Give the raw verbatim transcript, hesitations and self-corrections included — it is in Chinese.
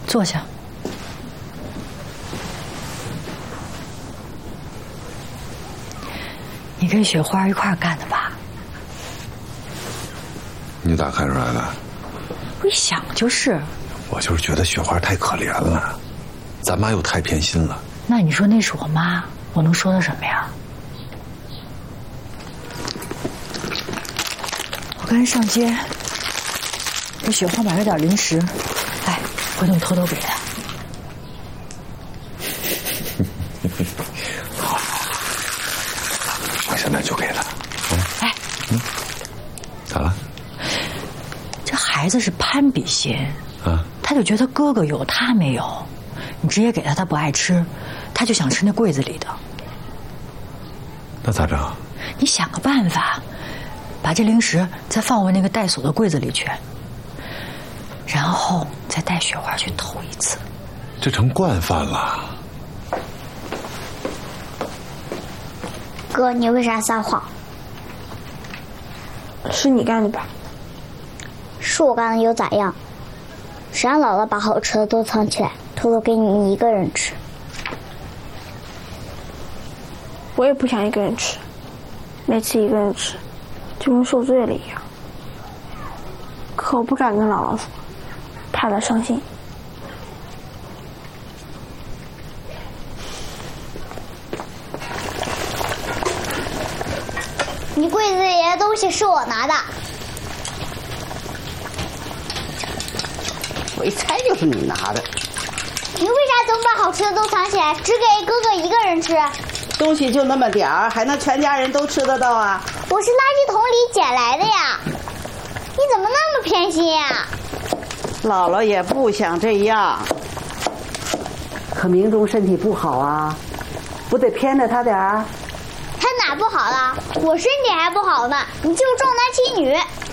坐下。你跟雪花一块干的吧？ 你咋看出来的？ 我一想就是。 我就是觉得雪花太可怜了，咱妈又太偏心了。 那你说那是我妈，我能说她什么呀？我刚才上街给雪花买了点零食，哎，回头你偷偷给她。 好，我现在就给她。 嗯、哎，嗯， 咋了？ 这孩子是攀比心啊， 他就觉得哥哥有他没有，你直接给他他不爱吃，他就想吃那柜子里的。 那咋整？ 你想个办法，把这零食再放回那个带锁的柜子里去，然后再带雪花去偷一次。 这成惯犯了。 哥，你为啥撒谎？ 是你干的吧？ 是我干的又咋样？谁让姥姥把好吃的都藏起来，偷偷给你一个人吃？ 我也不想一个人吃，每次一个人吃，就跟受罪了一样。可我不敢跟姥姥说，怕她伤心。 你柜子里的东西是我拿的。 我一猜就是你拿的。 你为啥总把好吃的都藏起来，只给哥哥一个人吃？ 东西就那么点儿，还能全家人都吃得到啊？ 我是垃圾桶里捡来的呀！你怎么那么偏心呀？ 姥姥也不想这样，可明忠身体不好啊，不得偏着他点儿？ 他哪不好了？我身体还不好呢，你就重男轻女。